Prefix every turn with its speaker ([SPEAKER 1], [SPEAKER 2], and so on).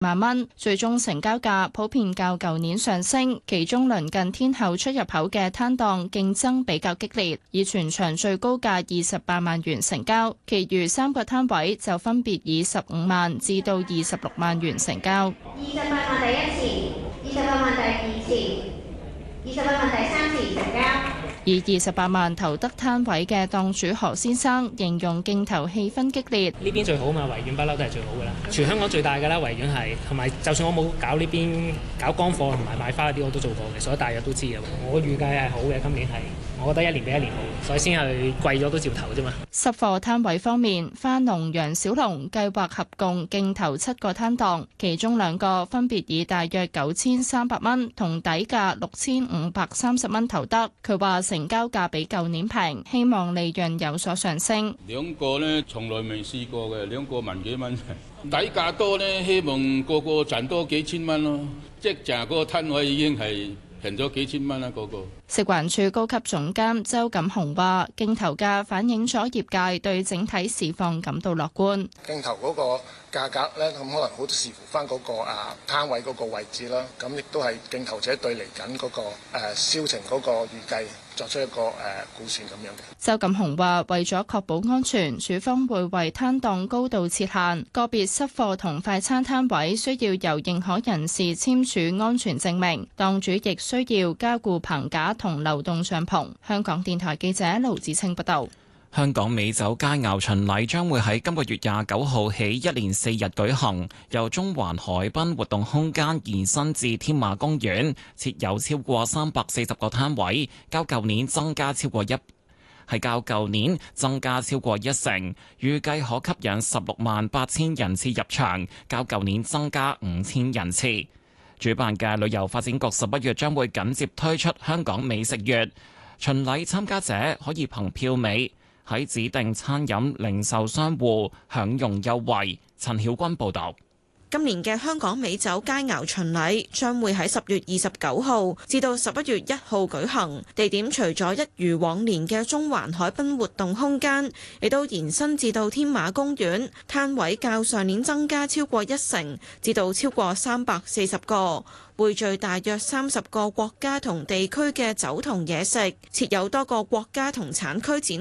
[SPEAKER 1] 萬蚊，最終成交價普遍較舊年上升，其中鄰近天后出入口嘅攤檔競爭比較激烈，以全場最高價28萬元成交，其餘3個攤位就分別以15萬至到26萬元成交。
[SPEAKER 2] 28萬第一次，28萬第二次，28萬第三次成交。
[SPEAKER 1] 以28萬投得攤位嘅檔主何先生形容競投氣氛激烈。
[SPEAKER 3] 呢邊最好嘛，維園不嬲都係最好噶啦，全香港最大噶啦，維園係，同埋就算我冇搞呢邊搞乾貨同埋買花嗰啲，我都做過嘅，所以大約都知嘅。我預計係好嘅，今年係，我覺得一年比一年好，所以先係貴咗都照投啫嘛。
[SPEAKER 1] 濕貨攤位方面，花農楊小龍計劃合共競投7個攤檔，其中2個分別以大約9300蚊同底價6530蚊投得。佢話成交價比舊年平，希望利潤有所上升。
[SPEAKER 4] 2個呢，從來未試過嘅，2個萬幾蚊，底價多呢，希望個個賺多幾千蚊咯。即係嗰個攤位已經係平咗幾千蚊啦，個個。
[SPEAKER 1] 食環署高級總監周錦雄話，競投價反映咗業界對整體市況感到樂觀。
[SPEAKER 5] 競投嗰個價格咧，咁可能好多視乎翻嗰個攤位嗰個位置啦，咁亦都係競投者對嚟緊嗰個銷情嗰個預計作出一個估算咁樣嘅。
[SPEAKER 1] 周錦雄話，為咗確保安全，署方會為攤檔高度設限，個別濕貨同快餐攤位需要由認可人士簽署安全證明，檔主亦需要加固棚架同流動帳篷。香港電台記者盧子清報道。
[SPEAKER 6] 香港美酒佳餚巡禮將會喺今個月29號起一連4日舉行，由中環海濱活動空間延伸至添馬公園，設有超過340個攤位，較舊年增加超過1成，預計可吸引168000人次入場，較舊年增加5000人次。主辦嘅旅遊發展局11月將會緊接推出香港美食月，巡禮參加者可以憑票尾喺指定餐飲零售商戶享用優惠。陳曉君報導。
[SPEAKER 7] 今年嘅香港美酒佳餚巡禮將會喺10月29號至到11月1號舉行，地點除咗一如往年嘅中環海濱活動空間，亦都延伸至到添馬公園，攤位較上年增加超過1成，至到超過340個，匯聚大約30個國家同地區嘅酒同嘢食，設有多個國家同產區展